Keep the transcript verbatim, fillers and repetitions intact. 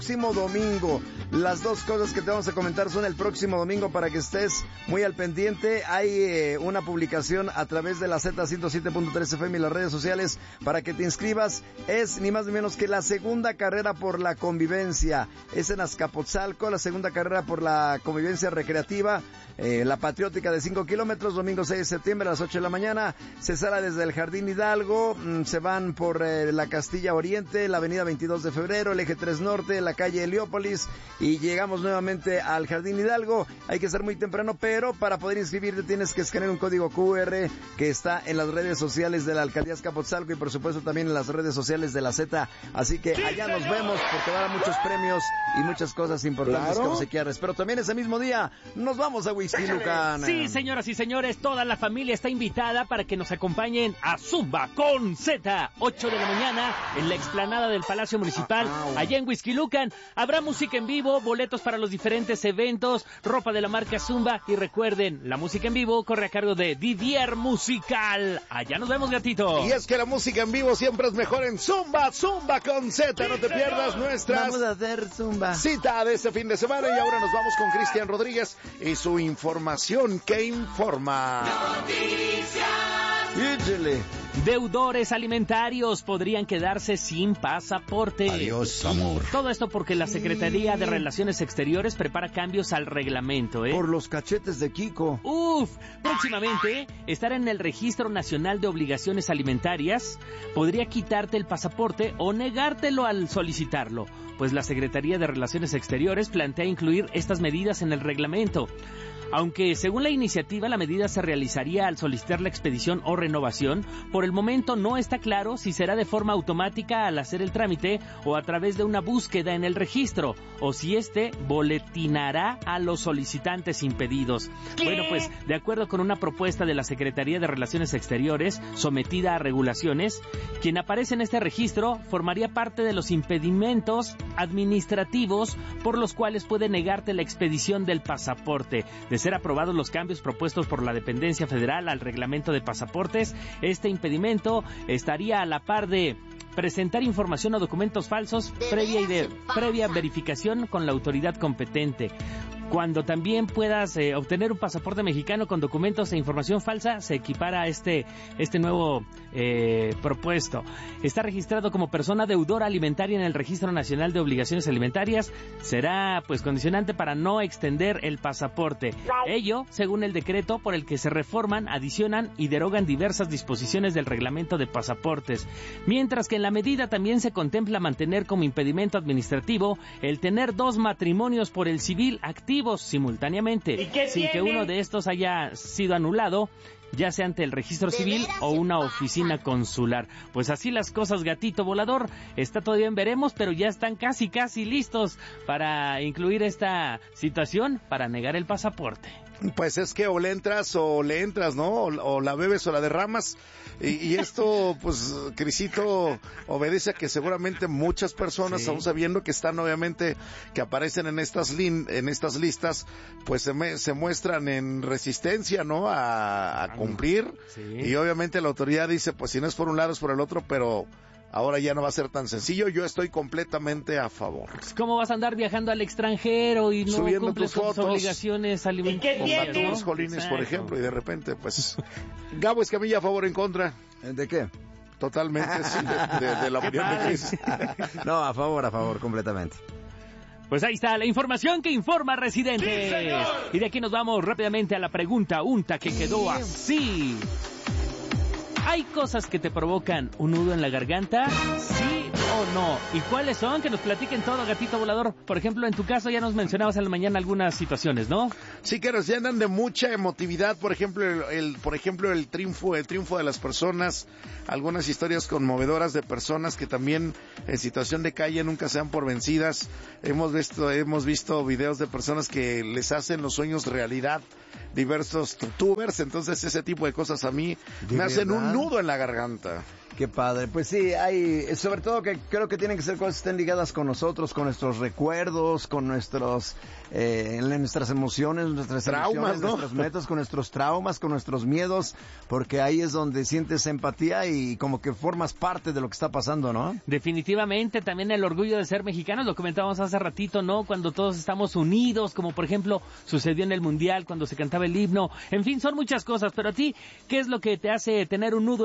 próximo domingo. Las dos cosas que te vamos a comentar son el próximo domingo para que estés muy al pendiente. Hay eh, una publicación a través de la Z ciento siete punto tres F M y las redes sociales para que te inscribas. Es ni más ni menos que la segunda carrera por la convivencia. Es en Azcapotzalco, la segunda carrera por la convivencia recreativa. Eh, la patriótica de cinco kilómetros, domingo seis de septiembre a las ocho de la mañana. Se sale desde el Jardín Hidalgo, mmm, se van por eh, la Castilla Oriente, la avenida veintidós de febrero, el eje tres Norte, la calle Heliópolis y llegamos nuevamente al Jardín Hidalgo. Hay que ser muy temprano, pero para poder inscribirte tienes que escanear un código Q R que está en las redes sociales de la Alcaldía Azcapotzalco y por supuesto también en las redes sociales de la Z. Así que ¡sí, allá señor! Nos vemos porque va a dar muchos premios y muchas cosas importantes ¿Claro? que obsequiarles. Pero también ese mismo día nos vamos a Whisky Lucan. Sí, señoras y señores, toda la familia está invitada para que nos acompañen a Zumba con Z, ocho de la mañana, en la explanada del Palacio Municipal, allá en Whisky Lucan. Habrá música en vivo, boletos para los diferentes eventos, ropa de la marca Zumba y recuerden, la música en vivo corre a cargo de Didier Musical. Allá nos vemos, gatito. Y es que la música en vivo siempre es mejor en Zumba, Zumba con Z. No te pierdas nuestras Vamos a hacer Zumba. cita de este fin de semana y ahora nos vamos con Cristian Rodríguez y su información que informa. Échale. Deudores alimentarios podrían quedarse sin pasaporte. Adiós, amor. Todo esto porque la Secretaría de Relaciones Exteriores prepara cambios al reglamento, ¿eh? Por los cachetes de Kiko. Uf, próximamente estar en el Registro Nacional de Obligaciones Alimentarias podría quitarte el pasaporte o negártelo al solicitarlo, pues la Secretaría de Relaciones Exteriores plantea incluir estas medidas en el reglamento. Aunque, según la iniciativa, la medida se realizaría al solicitar la expedición o renovación, por el momento no está claro si será de forma automática al hacer el trámite o a través de una búsqueda en el registro, o si éste boletinará a los solicitantes impedidos. ¿Qué? Bueno, pues, de acuerdo con una propuesta de la Secretaría de Relaciones Exteriores, sometida a regulaciones, quien aparece en este registro formaría parte de los impedimentos administrativos por los cuales puede negarte la expedición del pasaporte. De ser aprobados los cambios propuestos por la dependencia federal al reglamento de pasaportes, este impedimento estaría a la par de presentar información o documentos falsos previa, y de, previa verificación con la autoridad competente. Cuando también puedas eh, obtener un pasaporte mexicano con documentos e información falsa, se equipara a este, este nuevo eh, propuesto. Está registrado como persona deudora alimentaria en el Registro Nacional de Obligaciones Alimentarias. Será, pues, condicionante para no extender el pasaporte. Ello, según el decreto por el que se reforman, adicionan y derogan diversas disposiciones del reglamento de pasaportes. Mientras que en la medida también se contempla mantener como impedimento administrativo el tener dos matrimonios por el civil activo simultáneamente, sin que uno de estos haya sido anulado, ya sea ante el registro civil o una oficina consular. Pues así las cosas, gatito volador. Está todavía en veremos, pero ya están casi casi listos para incluir esta situación para negar el pasaporte. Pues es que o le entras o le entras, ¿no? O, o la bebes o la derramas. Y, y esto, pues, Crisito, obedece a que seguramente muchas personas, sí, aún sabiendo que están, obviamente, que aparecen en estas lin, en estas listas, pues se, me, se muestran en resistencia, ¿no? A, a cumplir. Sí. Y obviamente la autoridad dice, pues si no es por un lado es por el otro, pero ahora ya no va a ser tan sencillo. Yo estoy completamente a favor. ¿Cómo vas a andar viajando al extranjero y no subiendo cumples tus con tus fotos, obligaciones alimentarias? Con Batunos Jolines, exacto, por ejemplo, y de repente, pues... Gabo Escamilla, ¿a favor o en contra? ¿De qué? Totalmente, sí, de, de, de la opinión de Cris. No, a favor, a favor, completamente. Pues ahí está la información que informa Residentes. Sí, y de aquí nos vamos rápidamente a la pregunta unta que quedó así. ¿Hay cosas que te provocan un nudo en la garganta? ¿Sí o no? ¿Y cuáles son? Que nos platiquen todo, gatito volador. Por ejemplo, en tu caso ya nos mencionabas en la mañana algunas situaciones, ¿no? Sí, que nos llenan de mucha emotividad. Por ejemplo, el, el por ejemplo el triunfo, el triunfo de las personas. Algunas historias conmovedoras de personas que también en situación de calle nunca se dan por vencidas. Hemos visto, hemos visto videos de personas que les hacen los sueños realidad. Diversos youtubers, entonces ese tipo de cosas a mí me hacen un nudo en la garganta. Qué padre. Pues sí, hay, sobre todo que creo que tienen que ser cosas que estén ligadas con nosotros, con nuestros recuerdos, con nuestros, eh, nuestras emociones, nuestras traumas, emociones, ¿no? Nuestras metas, con nuestros traumas, con nuestros miedos, porque ahí es donde sientes empatía y como que formas parte de lo que está pasando, ¿no? Definitivamente, también el orgullo de ser mexicanos, lo comentábamos hace ratito, ¿no? Cuando todos estamos unidos, como por ejemplo sucedió en el Mundial, cuando se cantaba el himno. En fin, son muchas cosas, pero a ti, ¿qué es lo que te hace tener un nudo